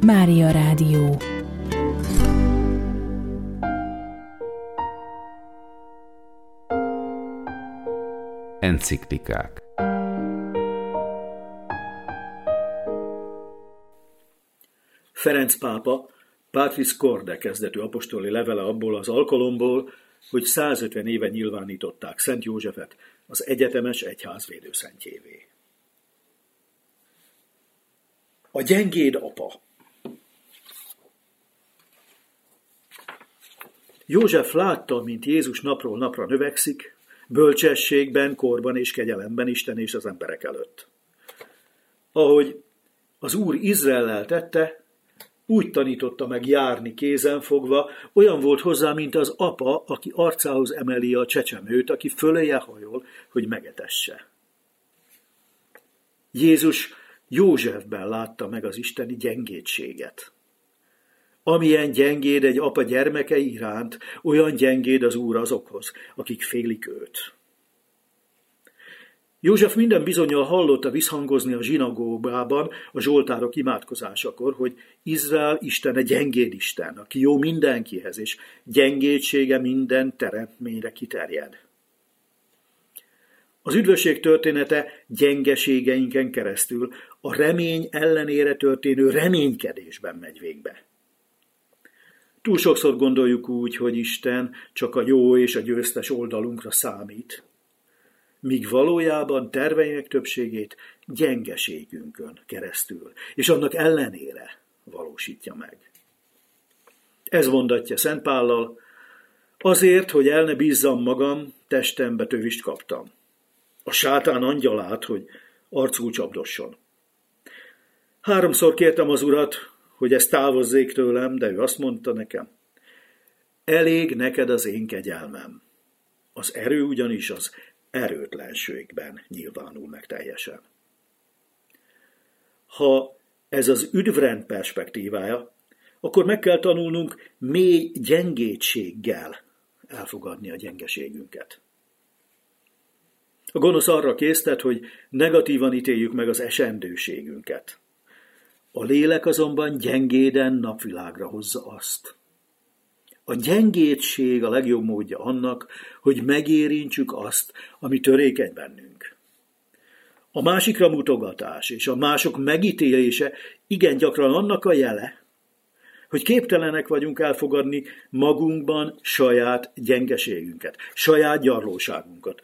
Mária Rádió. Enciklikák. Ferenc pápa Patris Corde kezdetű apostoli levele abból az alkalomból, hogy 150 éve nyilvánították Szent Józsefet az egyetemes egyház védőszentjévé. A gyengéd apa. József látta, mint Jézus napról napra növekszik, bölcsességben, korban és kegyelemben Isten és az emberek előtt. Ahogy az Úr Izraellel tette, úgy tanította meg járni kézenfogva, olyan volt hozzá, mint az apa, aki arcához emeli a csecsemőt, aki föléje hajol, hogy megetesse. Jézus Józsefben látta meg az isteni gyengédséget. Amilyen gyengéd egy apa gyermekei iránt, olyan gyengéd az Úr azokhoz, akik félik őt. József minden bizonnyal hallotta visszhangozni a zsinagógában a zsoltárok imádkozásakor, hogy Izrael Istene gyengéd Isten, aki jó mindenkihez, és gyengédsége minden teremtményre kiterjed. Az üdvösség története gyengeségeinken keresztül a remény ellenére történő reménykedésben megy végbe. Túl sokszor gondoljuk úgy, hogy Isten csak a jó és a győztes oldalunkra számít, míg valójában terveinek többségét gyengeségünkön keresztül, és annak ellenére valósítja meg. Ez mondatja Szent Pállal, azért, hogy el ne bízzam magam, testembe tövist kaptam. A sátán angyalát, hogy arcul csapdosson. 3-szor kértem az Urat, hogy ezt távozzék tőlem, de ő azt mondta nekem, elég neked az én kegyelmem. Az erő ugyanis az erőtlenségben nyilvánul meg teljesen. Ha ez az üdvrend perspektívája, akkor meg kell tanulnunk mély gyengétséggel elfogadni a gyengeségünket. A gonosz arra késztet, hogy negatívan ítéljük meg az esendőségünket. A lélek azonban gyengéden napvilágra hozza azt. A gyengétség a legjobb módja annak, hogy megérintsük azt, ami törékeny bennünk. A másikra mutogatás és a mások megítélése igen gyakran annak a jele, hogy képtelenek vagyunk elfogadni magunkban saját gyengeségünket, saját gyarlóságunkat,